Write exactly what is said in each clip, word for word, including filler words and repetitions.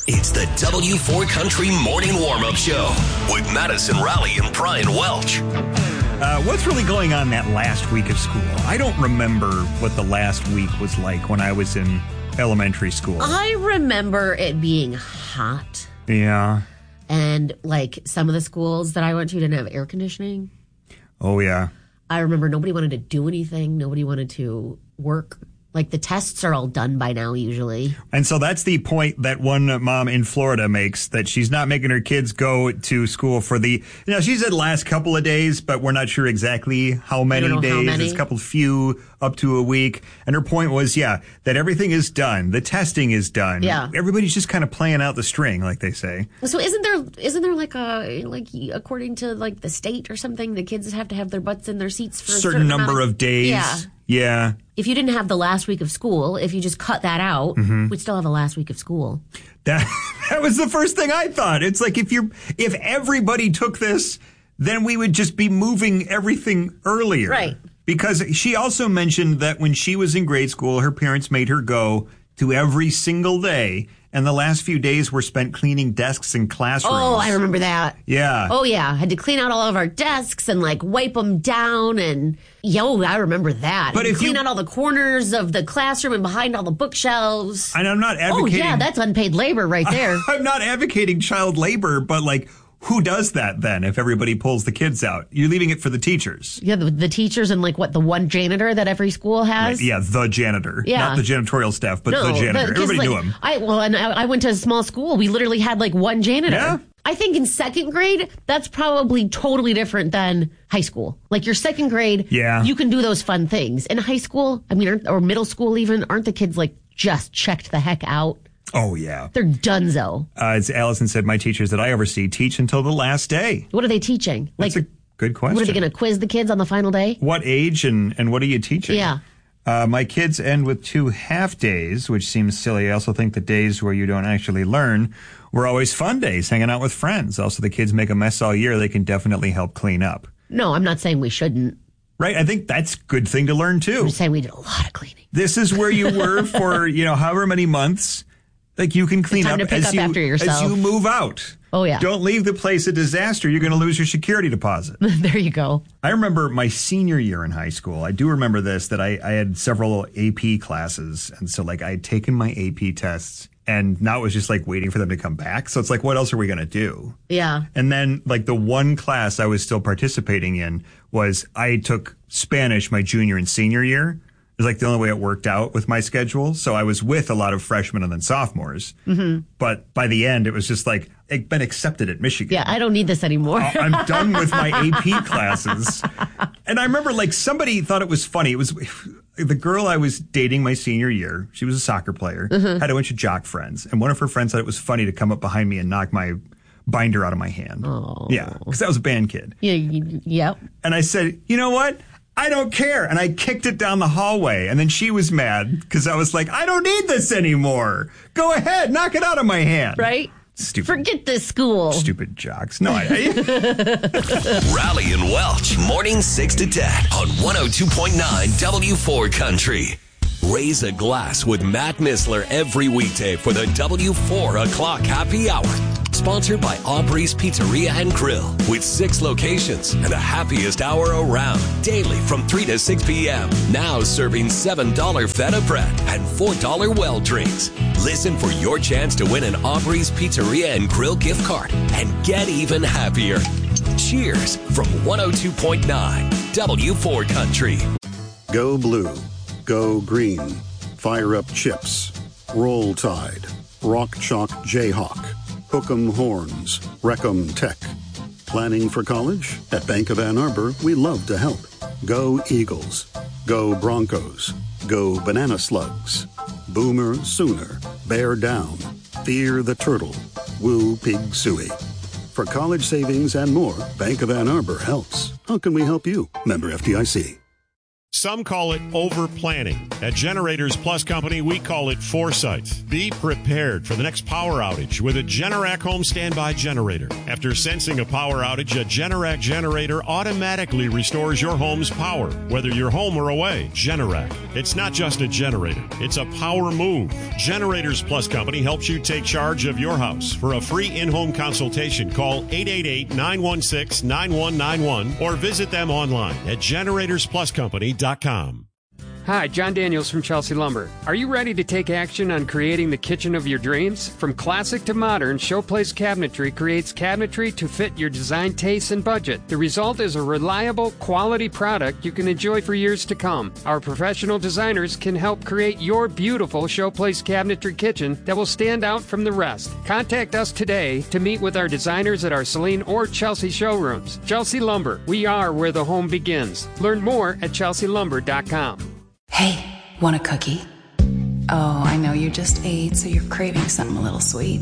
It's the W four Country Morning Warm-Up Show with Madison Rowley and Brian Welch. Uh, what's really going on that last week of school? I don't remember what the last week was like when I was in elementary school. I remember it being hot. Yeah. And like some of the schools that I went to didn't have air conditioning. Oh, yeah. I remember nobody wanted to do anything. Nobody wanted to work. Like the tests are all done by now usually. And so that's the point that one mom in Florida makes, that she's not making her kids go to school for the, you know, she said last couple of days, but we're not sure exactly how many days. How many. It's a couple few up to a week. And her point was, yeah, that everything is done. The testing is done. Yeah. Everybody's just kind of playing out the string, like they say. So isn't there isn't there like a like according to like the state or something, the kids have to have their butts in their seats for a certain, certain number of, of days. Yeah. Yeah. If you didn't have the last week of school, if you just cut that out, mm-hmm. we'd still have a last week of school. That that was the first thing I thought. It's like if you're if everybody took this, then we would just be moving everything earlier. Right. Because she also mentioned that when she was in grade school, her parents made her go to every single day, and the last few days were spent cleaning desks in classrooms. Oh, I remember that. Yeah. Oh, yeah. Had to clean out all of our desks and, like, wipe them down. And, yo, I remember that. But and if clean you, out all the corners of the classroom and behind all the bookshelves. And I'm not advocating. Oh, yeah, that's unpaid labor right there. I'm not advocating child labor, but, like, who does that then if everybody pulls the kids out? You're leaving it for the teachers. Yeah, the, the teachers and, like, what, the one janitor that every school has? Right, yeah, the janitor. Yeah. Not the janitorial staff, but no, the janitor. But, Everybody like, knew him. I, well, and I, I went to a small school. We literally had, like, one janitor. Yeah. I think in second grade, that's probably totally different than high school. Like your second grade, yeah. you can do those fun things. In high school, I mean, aren't, or middle school even, aren't the kids, like, just checked the heck out? Oh, yeah. They're donezo. Uh, as Allison said, my teachers that I oversee teach until the last day. What are they teaching? Like, That's a good question. What are they going to quiz the kids on the final day? What age and, and what are you teaching? Yeah. Uh, my kids end with two half days, which seems silly. I also think the days where you don't actually learn were always fun days, hanging out with friends. Also, the kids make a mess all year. They can definitely help clean up. No, I'm not saying we shouldn't. Right. I think that's a good thing to learn, too. I'm saying we did a lot of cleaning. This is where you were for, you know, however many months. Like, you can clean up, to pick as, up you, after yourself. as you move out. Oh, yeah. Don't leave the place a disaster. You're going to lose your security deposit. There you go. I remember my senior year in high school. I do remember this, that I, I had several A P classes. And so, like, I had taken my A P tests, and now it was just, like, waiting for them to come back. So it's like, what else are we going to do? Yeah. And then, like, the one class I was still participating in was I took Spanish my junior and senior year. It was like the only way it worked out with my schedule. So I was with a lot of freshmen and then sophomores. Mm-hmm. But by the end, it was just like, I'd been accepted at Michigan. Yeah, I don't need this anymore. I'm done with my A P classes. And I remember, like, somebody thought it was funny. It was the girl I was dating my senior year. She was a soccer player, mm-hmm. had a bunch of jock friends. And one of her friends thought it was funny to come up behind me and knock my binder out of my hand. Oh. Yeah, because I was a band kid. Yeah, yep. And I said, you know what? I don't care. And I kicked it down the hallway. And then she was mad because I was like, I don't need this anymore. Go ahead. Knock it out of my hand. Right? Stupid. Forget this school. Stupid jocks. No, I. I Rowley and Welch, morning six to ten on one oh two point nine W four Country. Raise a glass with Matt Missler every weekday for the W four o'clock happy hour. Sponsored by Aubrey's Pizzeria and Grill, with six locations and the happiest hour around. Daily from three to six p.m. Now serving seven dollars feta bread and four dollars well drinks. Listen for your chance to win an Aubrey's Pizzeria and Grill gift card and get even happier. Cheers from one oh two point nine W four Country. Go Blue. Go Green. Fire Up Chips. Roll Tide. Rock Chalk Jayhawk. Hook'em Horns. Wreck'em Tech. Planning for college? At Bank of Ann Arbor, we love to help. Go Eagles. Go Broncos. Go Banana Slugs. Boomer Sooner. Bear Down. Fear the Turtle. Woo Pig Suey. For college savings and more, Bank of Ann Arbor helps. How can we help you? Member F D I C. Some call it over-planning. At Generators Plus Company, we call it foresight. Be prepared for the next power outage with a Generac home standby generator. After sensing a power outage, a Generac generator automatically restores your home's power, whether you're home or away. Generac. It's not just a generator. It's a power move. Generators Plus Company helps you take charge of your house. For a free in-home consultation, call eight eight eight, nine one six, nine one nine one or visit them online at generators plus company dot com. Hi, John Daniels from Chelsea Lumber. Are you ready to take action on creating the kitchen of your dreams? From classic to modern, Showplace Cabinetry creates cabinetry to fit your design tastes and budget. The result is a reliable, quality product you can enjoy for years to come. Our professional designers can help create your beautiful Showplace Cabinetry kitchen that will stand out from the rest. Contact us today to meet with our designers at our Saline or Chelsea showrooms. Chelsea Lumber, we are where the home begins. Learn more at chelsea lumber dot com. Hey, want a cookie? Oh, I know you just ate, so you're craving something a little sweet.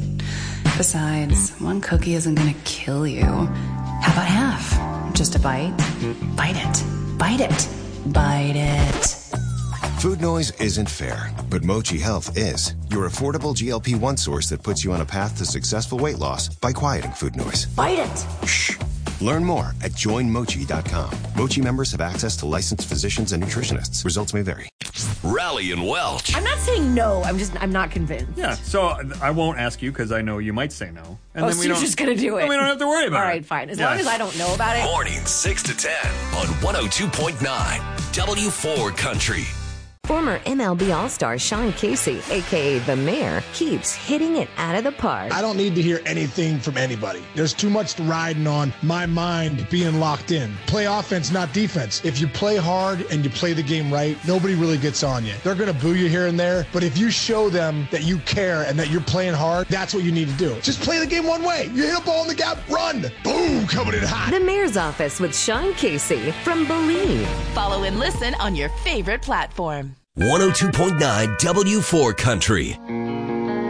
Besides, one cookie isn't gonna kill you. How about half? Just a bite? Bite it. Bite it. Bite it. Food noise isn't fair, but Mochi Health is. Your affordable G L P one source that puts you on a path to successful weight loss by quieting food noise. Bite it. Shh. Learn more at join mochi dot com. Mochi members have access to licensed physicians and nutritionists. Results may vary. Rally and Welch. I'm not saying no. I'm just, I'm not convinced. Yeah, so I won't ask you because I know you might say no. And oh, then so we you're don't, just going to do it. Then we don't have to worry about All it. All right, fine. As yes. long as I don't know about it. Morning six to ten on one oh two point nine W four Country. Former M L B All-Star Sean Casey, a k a. The Mayor, keeps hitting it out of the park. I don't need to hear anything from anybody. There's too much riding on my mind being locked in. Play offense, not defense. If you play hard and you play the game right, nobody really gets on you. They're going to boo you here and there, but if you show them that you care and that you're playing hard, that's what you need to do. Just play the game one way. You hit a ball in the gap, run. Boom, coming in hot. The Mayor's Office with Sean Casey from Believe. Follow and listen on your favorite platform. one oh two point nine W four Country.